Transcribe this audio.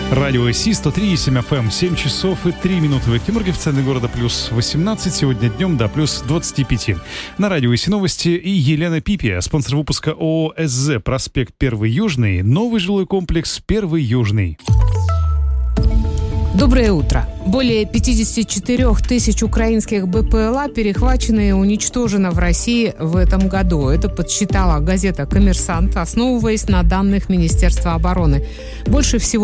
Радио СИ 103,7 FM, 7 часов и 3 минуты в Екатеринбурге, в центре города плюс 18, сегодня днем до плюс 25. На радио СИ новости и Елена Пипия, спонсор выпуска ООО СЗ, проспект 1 Южный, новый жилой комплекс 1 Южный. Доброе утро. Более 54 тысяч украинских БПЛА перехвачено и уничтожено в России в этом году. Это подсчитала газета «Коммерсант», основываясь на данных Министерства обороны. Больше всего